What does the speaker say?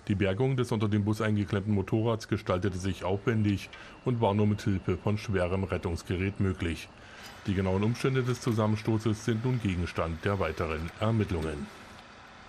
Die Bergung des unter dem Bus eingeklemmten Motorrads gestaltete sich aufwendig und war nur mit Hilfe von schwerem Rettungsgerät möglich. Die genauen Umstände des Zusammenstoßes sind nun Gegenstand der weiteren Ermittlungen.